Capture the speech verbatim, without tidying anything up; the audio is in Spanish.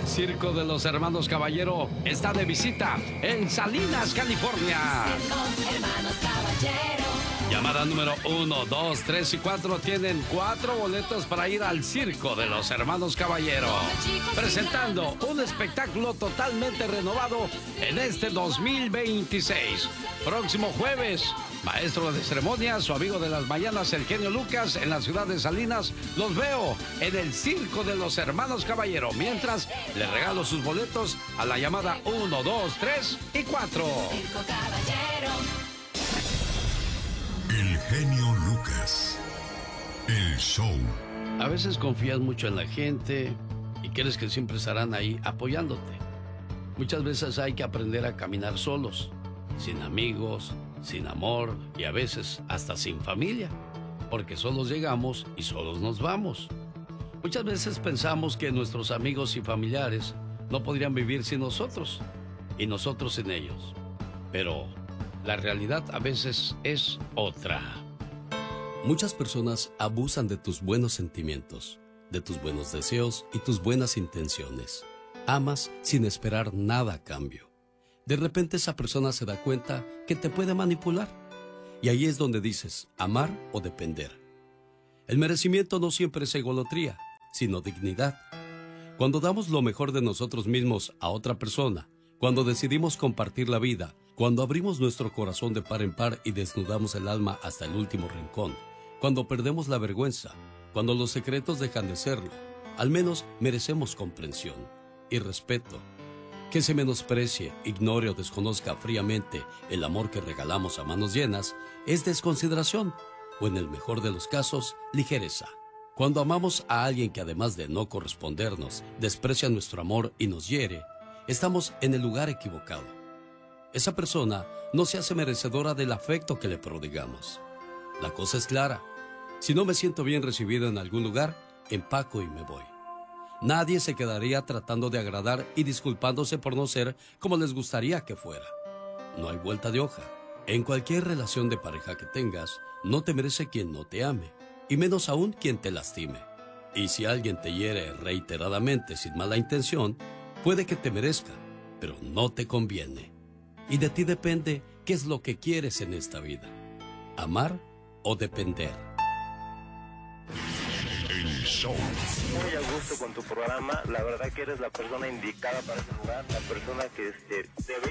Circo de los Hermanos Caballero está de visita en Salinas, California. Circo, Hermanos Caballero. Llamada número uno, dos, tres y cuatro tienen cuatro boletos para ir al Circo de los Hermanos Caballero, presentando un espectáculo totalmente renovado en este dos mil veintiséis. Próximo jueves, maestro de ceremonias, su amigo de las mañanas, el genio Lucas, en la ciudad de Salinas. Los veo en el Circo de los Hermanos Caballero. Mientras, le regalo sus boletos a la llamada uno, dos, tres y cuatro. Circo Caballero. El genio Lucas. El show. A veces confías mucho en la gente y crees que siempre estarán ahí apoyándote. Muchas veces hay que aprender a caminar solos, sin amigos, sin amor y a veces hasta sin familia, porque solos llegamos y solos nos vamos. Muchas veces pensamos que nuestros amigos y familiares no podrían vivir sin nosotros y nosotros sin ellos, pero la realidad a veces es otra. Muchas personas abusan de tus buenos sentimientos, de tus buenos deseos y tus buenas intenciones. Amas sin esperar nada a cambio. De repente esa persona se da cuenta que te puede manipular. Y ahí es donde dices, amar o depender. El merecimiento no siempre es egolotría, sino dignidad. Cuando damos lo mejor de nosotros mismos a otra persona, cuando decidimos compartir la vida, cuando abrimos nuestro corazón de par en par y desnudamos el alma hasta el último rincón, cuando perdemos la vergüenza, cuando los secretos dejan de serlo, al menos merecemos comprensión y respeto. Que se menosprecie, ignore o desconozca fríamente el amor que regalamos a manos llenas es desconsideración o, en el mejor de los casos, ligereza. Cuando amamos a alguien que, además de no correspondernos, desprecia nuestro amor y nos hiere, estamos en el lugar equivocado. Esa persona no se hace merecedora del afecto que le prodigamos. La cosa es clara. Si no me siento bien recibido en algún lugar, empaco y me voy. Nadie se quedaría tratando de agradar y disculpándose por no ser como les gustaría que fuera. No hay vuelta de hoja. En cualquier relación de pareja que tengas, no te merece quien no te ame, y menos aún quien te lastime. Y si alguien te hiere reiteradamente sin mala intención, puede que te merezca, pero no te conviene. Y de ti depende qué es lo que quieres en esta vida, amar o depender. El show. Muy a gusto con tu programa, la verdad que eres la persona indicada para ese lugar, la persona que este, debe